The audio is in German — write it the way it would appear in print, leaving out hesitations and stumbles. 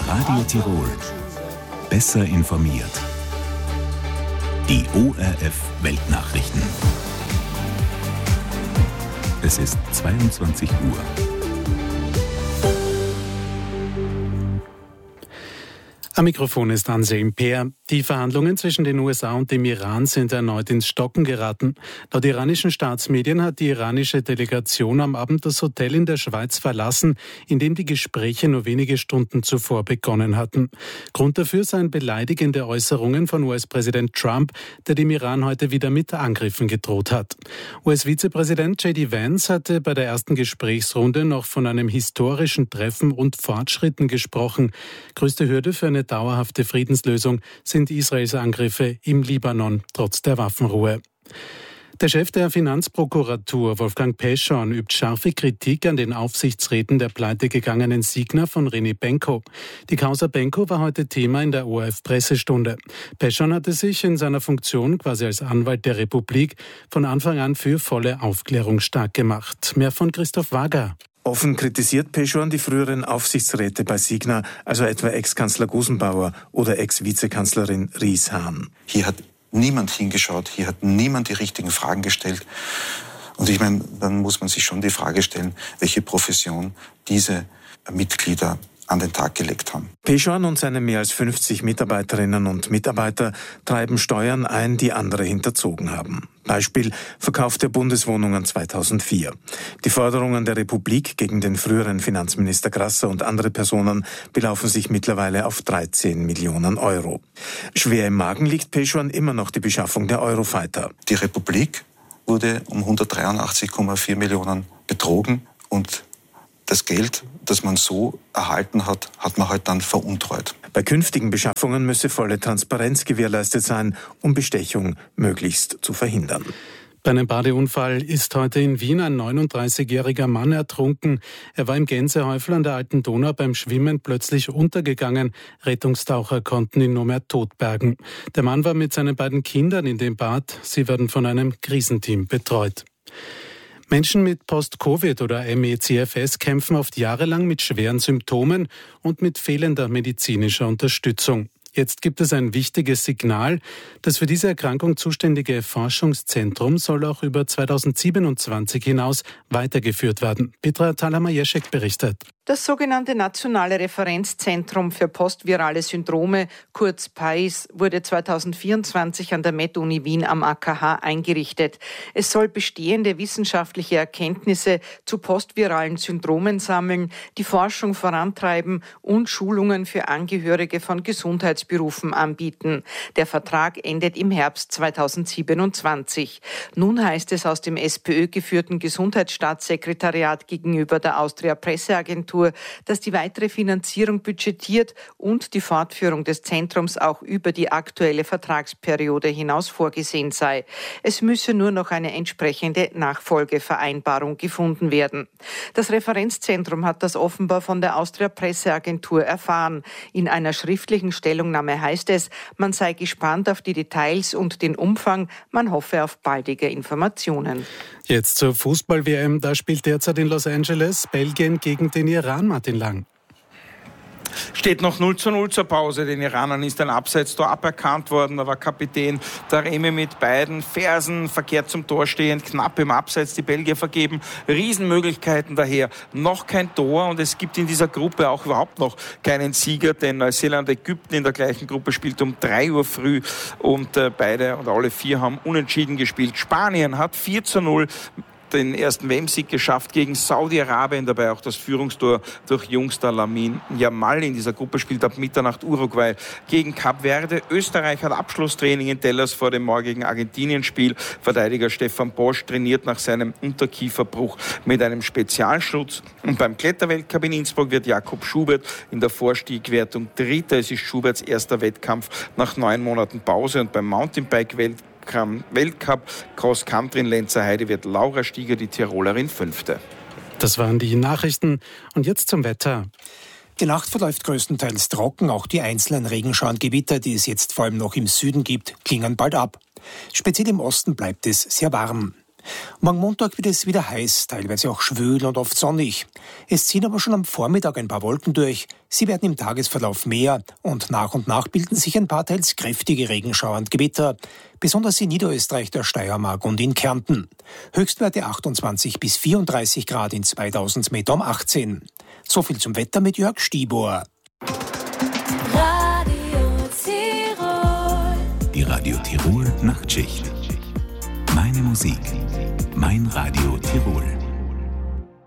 Radio Tirol. Besser informiert. Die ORF Weltnachrichten. Es ist 22 Uhr. Am Mikrofon ist Anselm Peer. Die Verhandlungen zwischen den USA und dem Iran sind erneut ins Stocken geraten. Laut iranischen Staatsmedien hat die iranische Delegation am Abend das Hotel in der Schweiz verlassen, in dem die Gespräche nur wenige Stunden zuvor begonnen hatten. Grund dafür seien beleidigende Äußerungen von US-Präsident Trump, der dem Iran heute wieder mit Angriffen gedroht hat. US-Vizepräsident J.D. Vance hatte bei der ersten Gesprächsrunde noch von einem historischen Treffen und Fortschritten gesprochen. Größte Hürde für eine dauerhafte Friedenslösung sind Israels Angriffe im Libanon trotz der Waffenruhe. Der Chef der Finanzprokuratur, Wolfgang Peschorn, übt scharfe Kritik an den Aufsichtsräten der pleitegegangenen Signa von René Benko. Die Causa Benko war heute Thema in der ORF-Pressestunde. Peschorn hatte sich in seiner Funktion quasi als Anwalt der Republik von Anfang an für volle Aufklärung stark gemacht. Mehr von Christoph Wager. Offen kritisiert Peschorn die früheren Aufsichtsräte bei Signa, also etwa Ex-Kanzler Gusenbauer oder Ex-Vizekanzlerin Ries-Hahn. Hier hat niemand hingeschaut, hier hat niemand die richtigen Fragen gestellt. Und ich meine, dann muss man sich schon die Frage stellen, welche Profession diese Mitglieder an den Tag gelegt haben. Peschorn und seine mehr als 50 Mitarbeiterinnen und Mitarbeiter treiben Steuern ein, die andere hinterzogen haben. Beispiel Verkauf der Bundeswohnungen 2004. Die Forderungen der Republik gegen den früheren Finanzminister Grasser und andere Personen belaufen sich mittlerweile auf 13 Millionen Euro. Schwer im Magen liegt Peschorn immer noch die Beschaffung der Eurofighter. Die Republik wurde um 183,4 Millionen betrogen und das Geld, das man so erhalten hat, hat man halt dann veruntreut. Bei künftigen Beschaffungen müsse volle Transparenz gewährleistet sein, um Bestechung möglichst zu verhindern. Bei einem Badeunfall ist heute in Wien ein 39-jähriger Mann ertrunken. Er war im Gänsehäufel an der Alten Donau beim Schwimmen plötzlich untergegangen. Rettungstaucher konnten ihn nur mehr tot bergen. Der Mann war mit seinen beiden Kindern in dem Bad. Sie werden von einem Krisenteam betreut. Menschen mit Post-Covid oder ME/CFS kämpfen oft jahrelang mit schweren Symptomen und mit fehlender medizinischer Unterstützung. Jetzt gibt es ein wichtiges Signal. Das für diese Erkrankung zuständige Forschungszentrum soll auch über 2027 hinaus weitergeführt werden. Petra Thalhammer-Jeschek berichtet. Das sogenannte Nationale Referenzzentrum für postvirale Syndrome, kurz PAIS, wurde 2024 an der Med-Uni Wien am AKH eingerichtet. Es soll bestehende wissenschaftliche Erkenntnisse zu postviralen Syndromen sammeln, die Forschung vorantreiben und Schulungen für Angehörige von Gesundheitsberufen anbieten. Der Vertrag endet im Herbst 2027. Nun heißt es aus dem SPÖ-geführten Gesundheitsstaatssekretariat gegenüber der Austria-Presseagentur, dass die weitere Finanzierung budgetiert und die Fortführung des Zentrums auch über die aktuelle Vertragsperiode hinaus vorgesehen sei. Es müsse nur noch eine entsprechende Nachfolgevereinbarung gefunden werden. Das Referenzzentrum hat das offenbar von der Austria-Presseagentur erfahren. In einer schriftlichen Stellungnahme heißt es, man sei gespannt auf die Details und den Umfang. Man hoffe auf baldige Informationen. Jetzt zur Fußball-WM. Da spielt derzeit in Los Angeles Belgien gegen den Iran, Martin Lang. Steht noch 0:0 zur Pause. Den Iranern ist ein Abseitstor aberkannt worden. Da war Kapitän Taremi mit beiden Fersen verkehrt zum Tor stehend, knapp im Abseits. Die Belgier vergeben Riesenmöglichkeiten daher. Noch kein Tor und es gibt in dieser Gruppe auch überhaupt noch keinen Sieger, denn Neuseeland, Ägypten in der gleichen Gruppe spielt um 3 Uhr früh und beide und alle vier haben unentschieden gespielt. Spanien hat 4:0 den ersten WM-Sieg geschafft gegen Saudi-Arabien, dabei auch das Führungstor durch Youngster Lamine Yamal. In dieser Gruppe spielt ab Mitternacht Uruguay gegen Kap Verde. Österreich hat Abschlusstraining in Dallas vor dem morgigen Argentinien-Spiel. Verteidiger Stefan Bosch trainiert nach seinem Unterkieferbruch mit einem Spezialschutz. Und beim Kletterweltcup in Innsbruck wird Jakob Schubert in der Vorstiegwertung Dritter. Es ist Schuberts erster Wettkampf nach 9 Monaten Pause. Und beim Mountainbike-Weltcup Cross Country in Lenzerheide wird Laura Stieger, die Tirolerin, Fünfte. Das waren die Nachrichten. Und jetzt zum Wetter. Die Nacht verläuft größtenteils trocken. Auch die einzelnen Regenschauengewitter, die es jetzt vor allem noch im Süden gibt, klingen bald ab. Speziell im Osten bleibt es sehr warm. Morgen Montag wird es wieder heiß, teilweise auch schwül und oft sonnig. Es ziehen aber schon am Vormittag ein paar Wolken durch. Sie werden im Tagesverlauf mehr und nach bilden sich ein paar teils kräftige Regenschauer und Gewitter. Besonders in Niederösterreich, der Steiermark und in Kärnten. Höchstwerte 28 bis 34 Grad in 2000 Meter um 18. So viel zum Wetter mit Jörg Stibor. Die Radio Tirol Nachtschicht. Meine Musik, mein Radio Tirol.